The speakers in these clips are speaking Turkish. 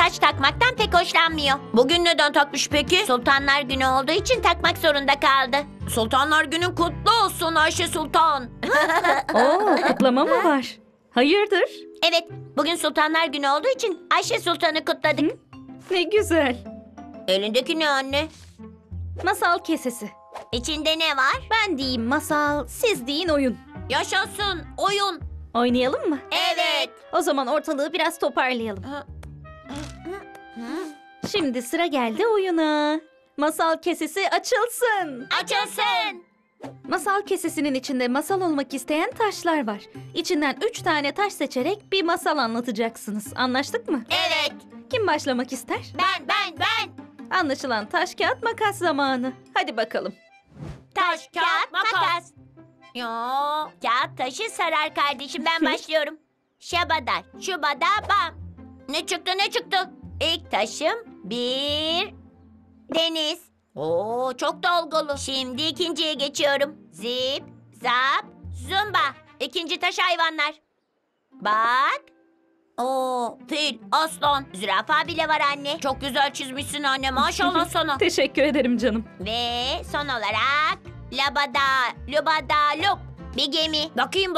taç takmaktan pek hoşlanmıyor. Bugün neden takmış peki? Sultanlar Günü olduğu için takmak zorunda kaldı. Sultanlar Günün kutlu olsun Ayşe Sultan. Oo, kutlama mı var? Hayırdır? Evet, bugün Sultanlar Günü olduğu için Ayşe Sultan'ı kutladık. Ne güzel. Elindeki ne anne? Masal kesesi. İçinde ne var? Ben diyeyim masal, siz deyin oyun. Yaşasın oyun. Oynayalım mı? Evet. O zaman ortalığı biraz toparlayalım. Şimdi sıra geldi oyuna. Masal kesesi açılsın. Açılsın. Masal kesesinin içinde masal olmak isteyen taşlar var. İçinden 3 tane taş seçerek bir masal anlatacaksınız. Anlaştık mı? Evet. Kim başlamak ister? Ben. Anlaşılan taş kağıt makas zamanı. Hadi bakalım. Taş, kağıt, makas. Yo, kağıt taşı sarar kardeşim. Ben başlıyorum. Şabadar, şubada, bam. Ne çıktı? İlk taşım bir deniz. Oo, çok dalgalı. Şimdi ikinciye geçiyorum. Zip, zap, zumba. İkinci taş hayvanlar. Bak. Oo, fil, aslan, zürafa bile var anne. Çok güzel çizmişsin anne. Maşallah sana. Teşekkür ederim canım. Ve son olarak labada, lubada, lup. Bir gemi. Bakayım.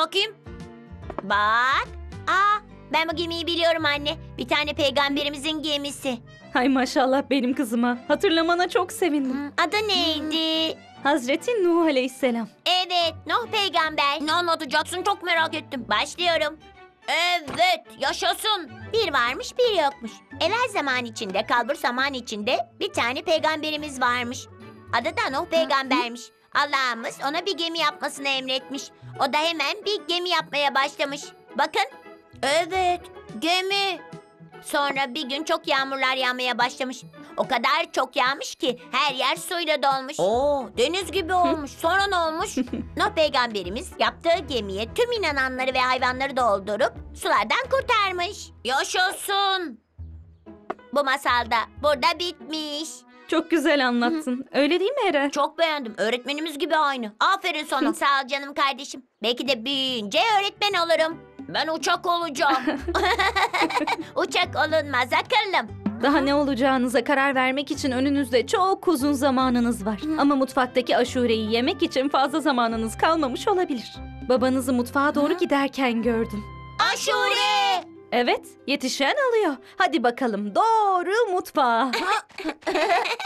Bak. Aa, ben bu gemiyi biliyorum anne. Bir tane peygamberimizin gemisi. Hay maşallah benim kızıma. Hatırlamana çok sevindim. Adı neydi? Hazreti Nuh Aleyhisselam. Evet, Nuh peygamber. Ne anlatacaksın çok merak ettim. Başlıyorum. Evet, yaşasın. Bir varmış, bir yokmuş. Evvel zaman içinde, kalbur zaman içinde bir tane peygamberimiz varmış. Adı da Nuh peygambermiş. Allah'ımız ona bir gemi yapmasını emretmiş. O da hemen bir gemi yapmaya başlamış. Bakın. Evet, gemi. Sonra bir gün çok yağmurlar yağmaya başlamış. O kadar çok yağmış ki her yer suyla dolmuş. Oo, deniz gibi olmuş. Sonra ne olmuş? Nuh peygamberimiz yaptığı gemiye tüm inananları ve hayvanları doldurup sulardan kurtarmış. Yaşasın. Bu masal da burada bitmiş. Çok güzel anlattın. Öyle değil mi Eren? Çok beğendim. Öğretmenimiz gibi aynı. Aferin sana. Sağ ol canım kardeşim. Belki de büyüyünce öğretmen olurum. Ben uçak olacağım. Uçak olunmaz akıllım. Daha ne olacağınıza karar vermek için önünüzde çok uzun zamanınız var. Ama mutfaktaki aşureyi yemek için fazla zamanınız kalmamış olabilir. Babanızı mutfağa doğru giderken gördüm. Aşure! Evet, yetişen alıyor. Hadi bakalım doğru mutfağa.